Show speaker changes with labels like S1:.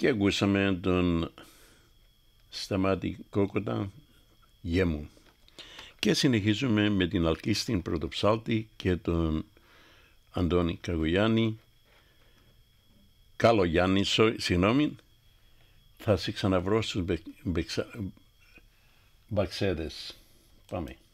S1: Και ακούσαμε τον Σταμάτη Κόκοτα, «Γέμου». Και συνεχίζουμε με την Αλκίστην Πρωτοψάλτη και τον Αντώνη Καγουγιάννη. Καλογιάννη, συγγνώμη, θα σε ξαναβρω στους Μπαξέδες. Πάμε.